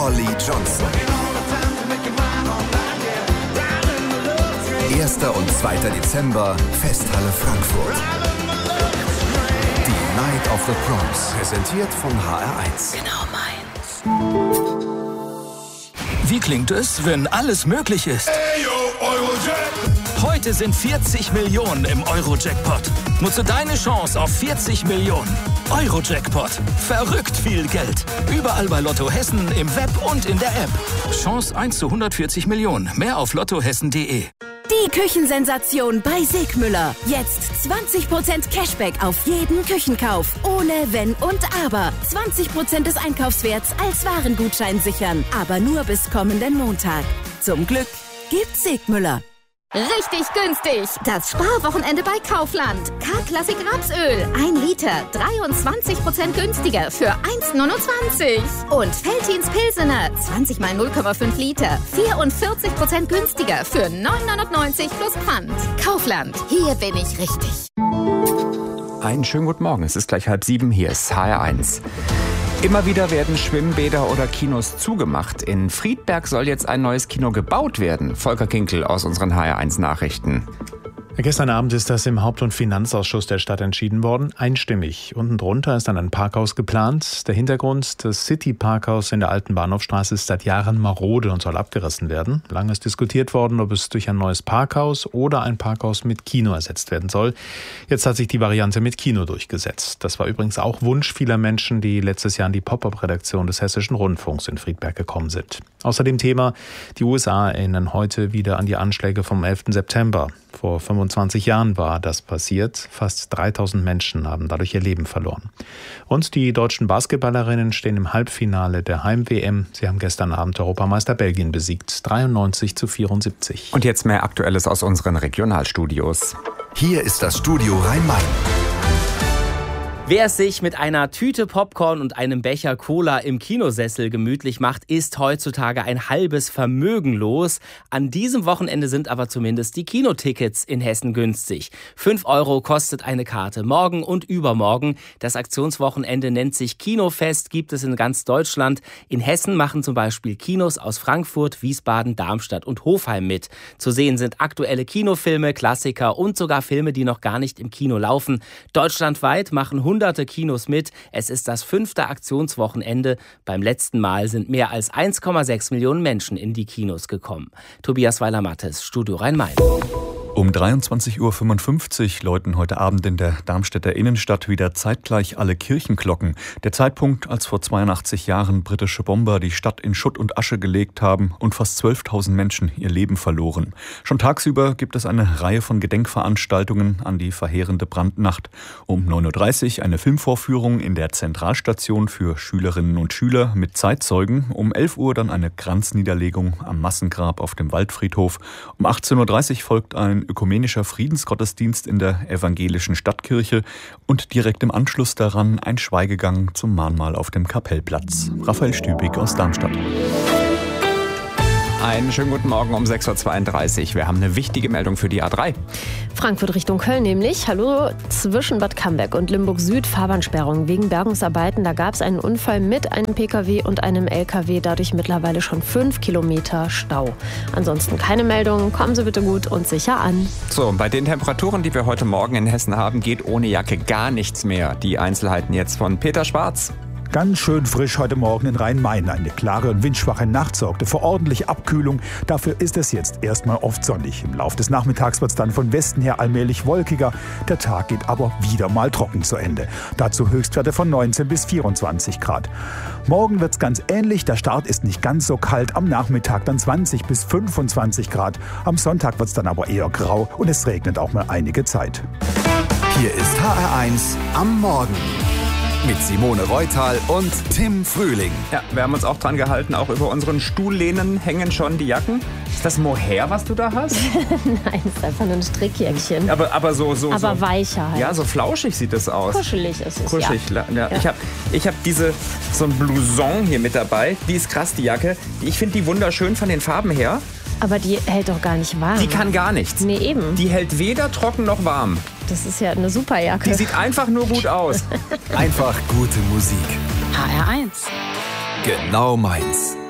Olli Johnson. 1. und 2. Dezember, Festhalle Frankfurt. Die Night of the Proms, präsentiert von HR1. Genau meins. Wie klingt es, wenn alles möglich ist? Heute sind 40 Millionen im Euro-Jackpot. Nutze deine Chance auf 40 Millionen. Euro-Jackpot. Verrückt viel Geld. Überall bei Lotto Hessen, im Web und in der App. Chance 1 zu 140 Millionen. Mehr auf lottohessen.de. Die Küchensensation bei Sigmüller. Jetzt 20% Cashback auf jeden Küchenkauf. Ohne Wenn und Aber. 20% des Einkaufswerts als Warengutschein sichern. Aber nur bis kommenden Montag. Zum Glück gibt's Sigmüller. Richtig günstig. Das Sparwochenende bei Kaufland. K-Klassik Rapsöl. 1 Liter. 23% günstiger für 1,29. Und Veltins Pilsener. 20 mal 0,5 Liter. 44% günstiger für 9,99 plus Pfand. Kaufland. Hier bin ich richtig. Einen schönen guten Morgen. Es ist gleich 6:30. Hier ist HR1. Immer wieder werden Schwimmbäder oder Kinos zugemacht. In Friedberg soll jetzt ein neues Kino gebaut werden. Volker Kinkel aus unseren HR1 Nachrichten. Gestern Abend ist das im Haupt- und Finanzausschuss der Stadt entschieden worden, einstimmig. Unten drunter ist dann ein Parkhaus geplant. Der Hintergrund, das City-Parkhaus in der alten Bahnhofstraße ist seit Jahren marode und soll abgerissen werden. Lange ist diskutiert worden, ob es durch ein neues Parkhaus oder ein Parkhaus mit Kino ersetzt werden soll. Jetzt hat sich die Variante mit Kino durchgesetzt. Das war übrigens auch Wunsch vieler Menschen, die letztes Jahr in die Pop-up-Redaktion des Hessischen Rundfunks in Friedberg gekommen sind. Außerdem Thema, die USA erinnern heute wieder an die Anschläge vom 11. September. Vor 25 Jahren war das passiert. Fast 3000 Menschen haben dadurch ihr Leben verloren. Und die deutschen Basketballerinnen stehen im Halbfinale der Heim-WM. Sie haben gestern Abend Europameister Belgien besiegt, 93-74. Und jetzt mehr Aktuelles aus unseren Regionalstudios. Hier ist das Studio Rhein-Main. Wer es sich mit einer Tüte Popcorn und einem Becher Cola im Kinosessel gemütlich macht, ist heutzutage ein halbes Vermögen los. An diesem Wochenende sind aber zumindest die Kinotickets in Hessen günstig. 5 € kostet eine Karte. Morgen und übermorgen. Das Aktionswochenende nennt sich Kinofest, gibt es in ganz Deutschland. In Hessen machen zum Beispiel Kinos aus Frankfurt, Wiesbaden, Darmstadt und Hofheim mit. Zu sehen sind aktuelle Kinofilme, Klassiker und sogar Filme, die noch gar nicht im Kino laufen. Deutschlandweit machen hunderte Kinos mit. Es ist das 5. Aktionswochenende. Beim letzten Mal sind mehr als 1,6 Millionen Menschen in die Kinos gekommen. Tobias Weiler-Mattes, Studio Rhein-Main. Um 23:55 Uhr läuten heute Abend in der Darmstädter Innenstadt wieder zeitgleich alle Kirchenglocken. Der Zeitpunkt, als vor 82 Jahren britische Bomber die Stadt in Schutt und Asche gelegt haben und fast 12.000 Menschen ihr Leben verloren. Schon tagsüber gibt es eine Reihe von Gedenkveranstaltungen an die verheerende Brandnacht. Um 9:30 Uhr eine Filmvorführung in der Zentralstation für Schülerinnen und Schüler mit Zeitzeugen. Um 11 Uhr dann eine Kranzniederlegung am Massengrab auf dem Waldfriedhof. Um 18:30 Uhr folgt ein ökumenischer Friedensgottesdienst in der evangelischen Stadtkirche und direkt im Anschluss daran ein Schweigegang zum Mahnmal auf dem Kapellplatz. Raphael Stübig aus Darmstadt. Einen schönen guten Morgen um 6:32 Uhr. Wir haben eine wichtige Meldung für die A3. Frankfurt Richtung Köln nämlich. Hallo, zwischen Bad Camberg und Limburg Süd Fahrbahnsperrung wegen Bergungsarbeiten. Da gab es einen Unfall mit einem Pkw und einem Lkw. Dadurch mittlerweile schon 5 Kilometer Stau. Ansonsten keine Meldungen. Kommen Sie bitte gut und sicher an. So, bei den Temperaturen, die wir heute Morgen in Hessen haben, geht ohne Jacke gar nichts mehr. Die Einzelheiten jetzt von Peter Schwarz. Ganz schön frisch heute Morgen in Rhein-Main. Eine klare und windschwache Nacht sorgte für ordentliche Abkühlung. Dafür ist es jetzt erstmal oft sonnig. Im Laufe des Nachmittags wird es dann von Westen her allmählich wolkiger. Der Tag geht aber wieder mal trocken zu Ende. Dazu Höchstwerte von 19 bis 24 Grad. Morgen wird es ganz ähnlich. Der Start ist nicht ganz so kalt. Am Nachmittag dann 20 bis 25 Grad. Am Sonntag wird es dann aber eher grau und es regnet auch mal einige Zeit. Hier ist HR1 am Morgen. Mit Simone Reutal und Tim Frühling. Ja, wir haben uns auch dran gehalten, auch über unseren Stuhllehnen hängen schon die Jacken. Ist das Mohair, was du da hast? Nein, das ist einfach nur ein Strickjäckchen. Aber so weicher halt. Ja, so flauschig sieht das aus. Kuschelig ist es, Kuschelig, ja. Ich hab so ein Blouson hier mit dabei. Die ist krass, die Jacke. Ich finde die wunderschön von den Farben her. Aber die hält doch gar nicht warm. Die kann gar nichts. Nee, eben. Die hält weder trocken noch warm. Das ist ja eine super Jacke. Die sieht einfach nur gut aus. Einfach gute Musik. HR1. Genau meins.